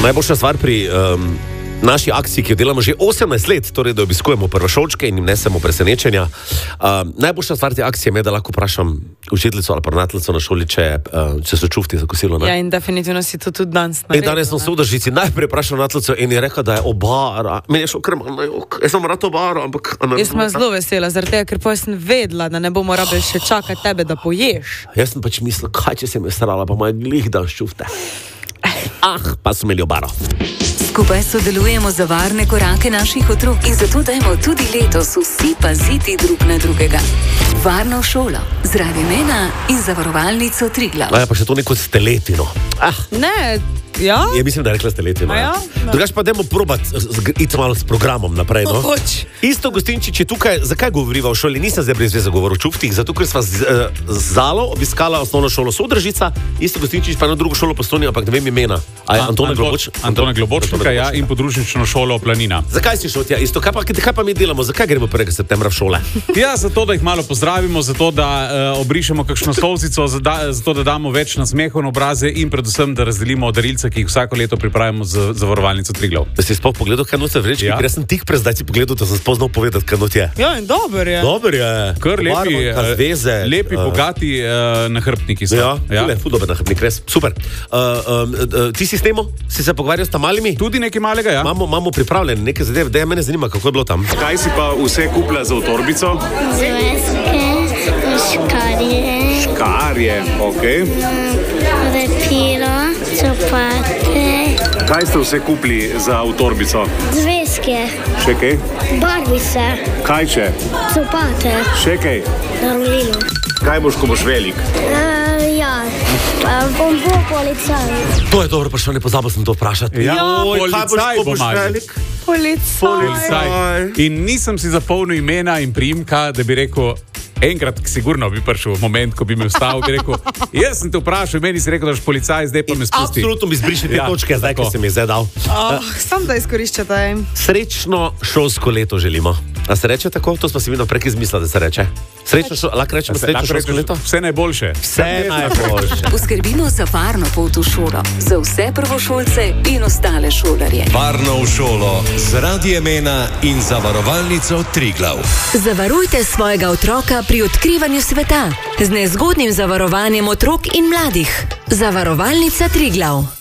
Najboljša stvar pri naši akciji, ki jo delamo že 18 let, torej da obiskujemo prvošolčke in jim nesemo presenečenja. Najboljša stvar te akcije je, da lahko vprašam učiteljico ali ravnateljico na šoli, če so čufti za kosilo. Ne? Ja, in definitivno si to tudi danes naredil. In danes sem v Udržici najprej vprašal ravnateljico in je rekla, da je obara. Meni je šel krem na jok. Jaz sem rad obara, ampak... Jaz sem zelo vesela, zaradi tega, ker pa sem vedela, da ne bomo rabili še čakati tebe, da poješ. Jaz sem pač mislil, kaj če se mi strala, pa moj glih dan ščufte. Pa smo imeli obaro. Skupaj sodelujemo za varne korake naših otrok in zato dajmo tudi letos vsi paziti drug na drugega. Varno šolo, z Radio Mena in Zavarovalnico Triglav. Pa še to neko steletino. Ne, ja? Ja, mislim, da je rekla steletino. Ja? Drugač pa dajmo probati iti malo s programom naprej. No? Isto Gostinčič je tukaj, zakaj govoriva o šoli? Nisem zdaj brez veze govoril o čuftih, zato ker sva z Zalo obiskala osnovno šolo Sodržica, isto Gostinčič pa eno drugo šolo Postojna, ampak ne vem imena. Antona Globočnika, ja, in podružnično šolo Planina. Zakaj si šel tja? Isto, kaj pa mi delamo? Zakaj gremo 1. septembra v šole? Ja, zato, da jih malo pozdravimo, zato, da obrišemo kakšno solzico, zato, da damo več nasmehov na obraze in predvsem, da razdelimo darilce, ki jih vsako leto pripravimo za Zavarovalnico Triglav. Da si sploh pogledal, kaj noče vrečki, ker jaz sem tik pred zdaj si pogledal, da sem spoznal povedati, kaj noče je. Ja, in dober je. Dober je. Kar lepi, bogati nahrbtniki so. Ja, ful dober nahrbnik, res. Super. Ti si s temo? Si se pogovarjal s tamalimi? Tudi nekaj malega, ja. Imamo pripravljene neke zadeve, da mene zanima, kako je bilo tam. Kaj si pa vse kupila za v torbico? Zvezke, škarje. Škarje, okej. Lepilo, copate. Kaj ste vse kupili za v torbico? Zvezke. Še kaj? Barvice. Kaj še? Copate. Še kaj? Darulilo. Kaj boš, ko boš velik? Bom bo policaj. To je dobro vprašanje, pozabil sem to vprašati. Ja, policaj bo velik. Policaj. In nisem si zapomnil imena in priimka, da bi rekel, enkrat sigurno bi prišel moment, ko bi me vstal, bi rekel, jaz sem te vprašal, meni si rekel, da boš policaj, zdaj pa me spusti. Absolutno mi zbriši te točke, zdaj, ki se mi je zdaj dal. Sam da izkoriščate. Srečno šolsko leto želimo. A se reče tako? To smo si vidno prek izmislili, da se reče. Lahko rečemo srečno šolsko leto? Vse najboljše. Vse najboljše. Poskrbimo za varno pot v šolo, za vse prvošolce in ostale šolarje. Varno v šolo z Radio Mena in Zavarovalnico Triglav. Zavarujte svojega otroka pri odkrivanju sveta z nezgodnim zavarovanjem otrok in mladih. Zavarovalnica Triglav.